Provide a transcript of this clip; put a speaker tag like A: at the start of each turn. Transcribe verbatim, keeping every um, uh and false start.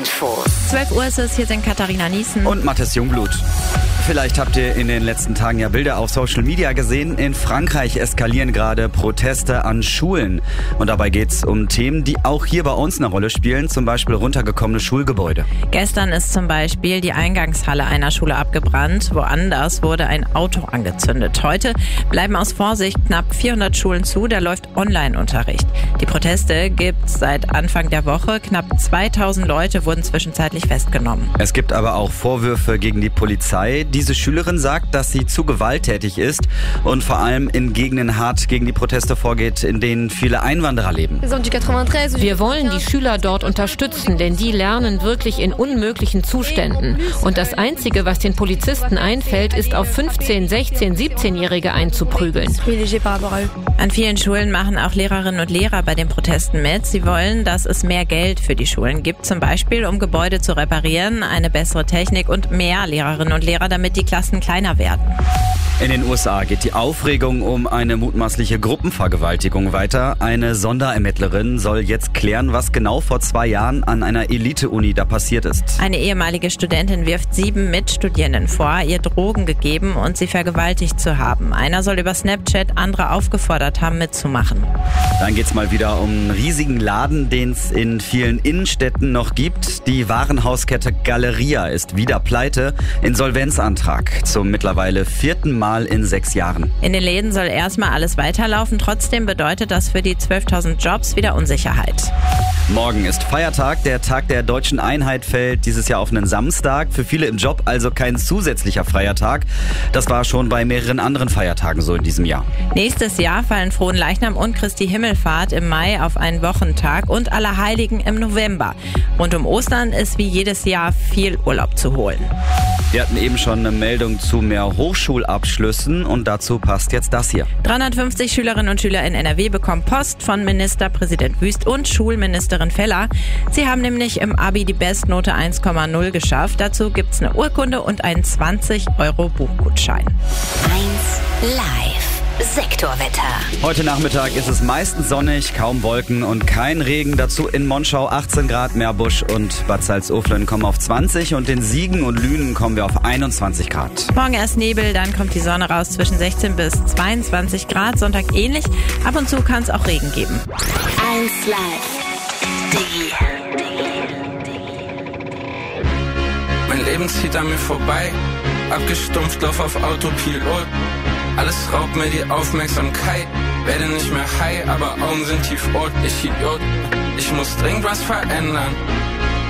A: Infos.
B: zwölf Uhr ist es, hier sind Katharina Niesen
C: und Mathis Jungblut. Vielleicht habt ihr in den letzten Tagen ja Bilder auf Social Media gesehen. In Frankreich eskalieren gerade Proteste an Schulen. Und dabei geht es um Themen, die auch hier bei uns eine Rolle spielen, zum Beispiel runtergekommene Schulgebäude.
B: Gestern ist zum Beispiel die Eingangshalle einer Schule abgebrannt. Woanders wurde ein Auto angezündet. Heute bleiben aus Vorsicht knapp vierhundert Schulen zu. Da läuft Online-Unterricht. Die Proteste gibt es seit Anfang der Woche. Knapp zweitausend Leute wurden zwischenzeitlich festgenommen.
C: Es gibt aber auch Vorwürfe gegen die Polizei. Diese Schülerin sagt, dass sie zu gewalttätig ist und vor allem in Gegenden hart gegen die Proteste vorgeht, in denen viele Einwanderer leben.
D: Wir wollen die Schüler dort unterstützen, denn die lernen wirklich in unmöglichen Zuständen. Und das Einzige, was den Polizisten einfällt, ist auf fünfzehn-, sechzehn-, siebzehnjährige einzuprügeln.
B: An vielen Schulen machen auch Lehrerinnen und Lehrer bei den Protesten mit. Sie wollen, dass es mehr Geld für die Schulen gibt, zum Beispiel um Gebäude zu reparieren, eine bessere Technik und mehr Lehrerinnen und Lehrer, damit die Klassen kleiner werden.
C: In den U S A geht die Aufregung um eine mutmaßliche Gruppenvergewaltigung weiter. Eine Sonderermittlerin soll jetzt klären, was genau vor zwei Jahren an einer Elite-Uni da passiert ist.
B: Eine ehemalige Studentin wirft sieben Mitstudierenden vor, ihr Drogen gegeben und sie vergewaltigt zu haben. Einer soll über Snapchat andere aufgefordert haben, mitzumachen.
C: Dann geht's mal wieder um einen riesigen Laden, den es in vielen Innenstädten noch gibt. Die Warenhauskette Galeria ist wieder pleite. Insolvenzantrag zum mittlerweile vierten Mal in sechs Jahren.
B: In den Läden soll erstmal alles weiterlaufen. Trotzdem bedeutet das für die zwölftausend Jobs wieder Unsicherheit.
C: Morgen ist Feiertag. Der Tag der deutschen Einheit fällt dieses Jahr auf einen Samstag. Für viele im Job also kein zusätzlicher freier Tag. Das war schon bei mehreren anderen Feiertagen so in diesem Jahr.
B: Nächstes Jahr fallen Fronleichnam und Christi Himmelfahrt im Mai auf einen Wochentag und Allerheiligen im November. Rund um Ostern ist wie jedes Jahr viel Urlaub zu holen.
C: Wir hatten eben schon eine Meldung zu mehr Hochschulabschlüssen und dazu passt jetzt das hier.
B: dreihundertfünfzig Schülerinnen und Schüler in N R W bekommen Post von Ministerpräsident Wüst und Schulministerin Feller. Sie haben nämlich im Abi die Bestnote eins Komma null geschafft. Dazu gibt's eine Urkunde und einen zwanzig Euro Buchgutschein.
A: eins Live. Sektorwetter.
C: Heute Nachmittag ist es meistens sonnig, kaum Wolken und kein Regen. Dazu in Monschau achtzehn Grad, Meerbusch und Bad Salzuflen kommen auf zwanzig und in Siegen und Lünen kommen wir auf einundzwanzig Grad.
B: Morgen erst Nebel, dann kommt die Sonne raus zwischen sechzehn bis zweiundzwanzig Grad. Sonntag ähnlich. Ab und zu kann es auch Regen geben.
A: eins Live. Die.
E: Mein Leben zieht an mir vorbei. Abgestumpft, lauf auf Autopilot. Alles raubt mir die Aufmerksamkeit. Werde nicht mehr high, aber Augen sind tiefrot. Ich Idiot, ich muss dringend was verändern.